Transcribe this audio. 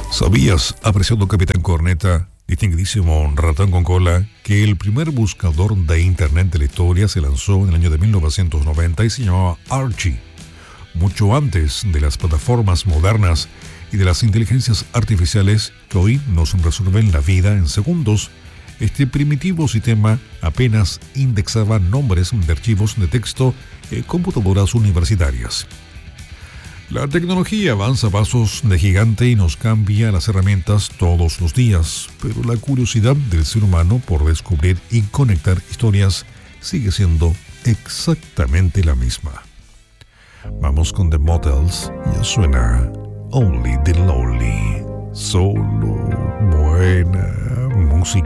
¿Sabías, apreciado Capitán Corneta, distinguidísimo ratón con cola, que el primer buscador de internet de la historia se lanzó en el año de 1990 y se llamaba Archie? Mucho antes de las plataformas modernas y de las inteligencias artificiales que hoy nos resuelven la vida en segundos, este primitivo sistema apenas indexaba nombres de archivos de texto en computadoras universitarias. La tecnología avanza a pasos de gigante y nos cambia las herramientas todos los días, pero la curiosidad del ser humano por descubrir y conectar historias sigue siendo exactamente la misma. Vamos con The Motels, ya suena Only the Lonely. Solo buena.